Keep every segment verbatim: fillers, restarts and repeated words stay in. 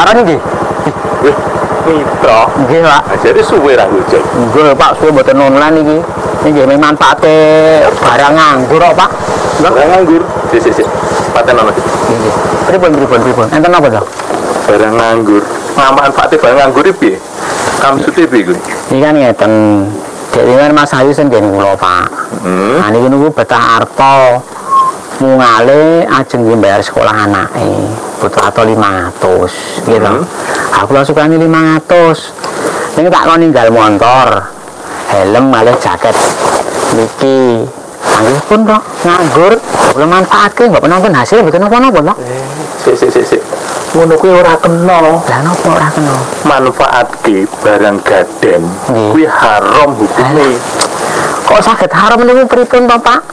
Arah niki. Wih, mitra. Nggih, Pak. Jadi suwe ra gojek. Nggih, Pak, suwe mboten online iki. Nggih manfaate barang nganggur kok, Pak. Barang nganggur. Sik sik sik. Paten ana iki. Nggih. Pripun pripun pripun. Enten apa to? Barang nganggur. Manfaate barang nganggur iki piye? Kamsute piye kuwi? Iki kan ngeten. Dewengan Mas Ayu sing nggih kula, Pak. Hmm. Nah niki niku betah arta mungale ajeng mbayar sekolah anake. Butuh ato lima ratus gitu. Hmm. Aku lah sukani lima ratus. Ning tak kon ninggal motor. Helm malih jaket. Niki anggih pun kok nganggur, kula manfaatke mbok penonton hasil mboten napa-napa, Pak. Sik sik sik sik. Ngono kuwi ora kena. Lah napa ora kena? Manfaatke barang gaden Nggih. kuwi haram hukume. Kok saged haram niku pripun to, Pak?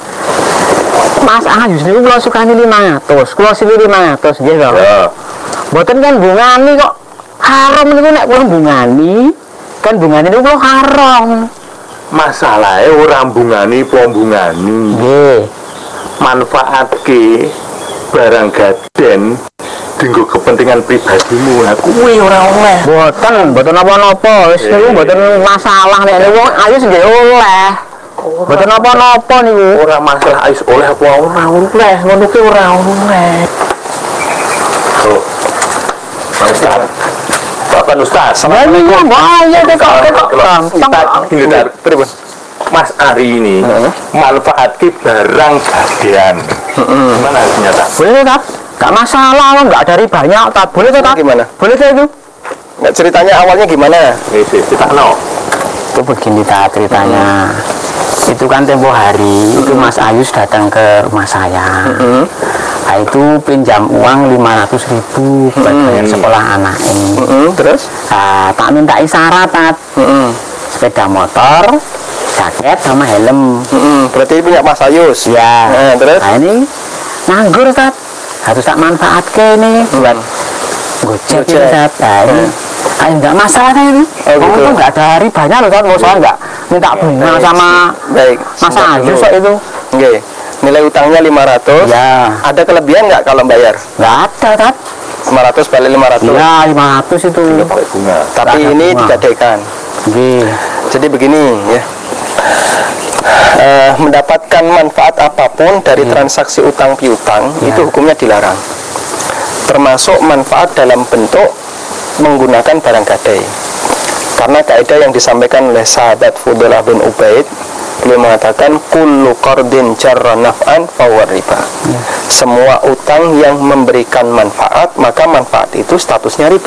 Mas Ayu niku kula sukani lima ratus. Kula sili lima ratus nggih to. Ya. Mboten kan bungani kok haram niku nek kula bungani, kan bungani niku kula haram. Masalahe ora mbungani plombungani. Nggih. Manfaatke barang gaden dinggo kepentingan pribadimu. Lah kuwi ora oleh. Mboten, mboten napa-napa. Wis niku mboten masalah nek niku Ayu nggih oleh. Mboten napa-napa niku. Ora masalah ais oleh apa ora oleh. Ngono ki ora oleh. Oh. Ustaz. Bapak Ustaz. Lah niku mbok ayo kok kok gampang. Ini dar, pripun? Mas Ari ini manfaatke barang gadean. Gimana ternyata? Boleh tak? Gak masalah, enggak dari banyak tak. Boleh tak? Gimana? Boleh tak itu? Nggak, ceritanya awalnya gimana? Wis kita no. Itu begini tak ceritanya. Itu kan tempo hari itu Mas Ayus datang ke rumah saya. Nah, itu pinjam uang lima ratus ribu buat bayar sekolah anak ini. Terus? Nah, tak mintai syarat, Tat. Sepeda motor, jaket sama helm. Berarti punya Mas Ayus. Ya. Nah, terus? Nah, ini nganggur, Tat. Harus tak manfaatkan nih buat gojek ini, Tat. Nah, ini ah, enggak masalah ini. Oh, Kamu gitu. tuh enggak ada ribanya loh, Tat. Mau soal enggak minta bunga Baik, sama baik. Mas Sebentar Ayus dulu. kok itu. Oke. Nilai utangnya lima ratus. Ya. Ada kelebihan nggak kalau bayar? Enggak ada, Tat. lima ratus balik lima ratus. Ya, lima ratus itu. Pakai bunga. Tapi Ada ini bunga. digadaikan. Nggih. Jadi begini ya. Eh, mendapatkan manfaat apapun dari transaksi utang piutang Ya. itu hukumnya dilarang. Termasuk manfaat dalam bentuk menggunakan barang gadai. Karena kaidah yang disampaikan oleh sahabat Fudalah bin Ubaid, beliau mengatakan kullu qardin jarra naf'an fahuwa riba. Semua utang yang memberikan manfaat, maka manfaat itu statusnya riba.